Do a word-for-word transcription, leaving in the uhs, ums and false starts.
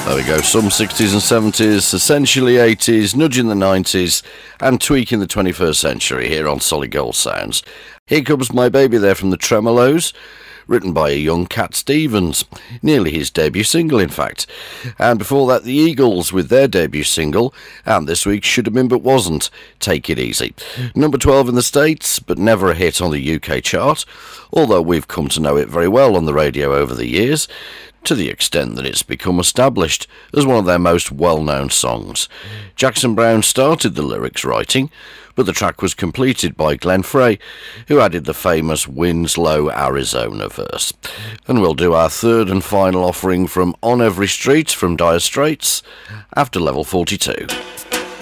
There we go, some sixties and seventies, essentially eighties, nudging the nineties, and tweaking the twenty-first century here on Solid Gold Sounds. Here comes My Baby there from the Tremolos, written by a young Cat Stevens, nearly his debut single in fact. And before that the Eagles with their debut single, and this week Should Have Been But Wasn't, Take It Easy. Number twelve in the States, but never a hit on the U K chart, although we've come to know it very well on the radio over the years, to the extent that it's become established as one of their most well-known songs. Jackson Browne started the lyrics writing, but the track was completed by Glenn Frey, who added the famous Winslow, Arizona verse. And we'll do our third and final offering from On Every Street from Dire Straits after level forty-two.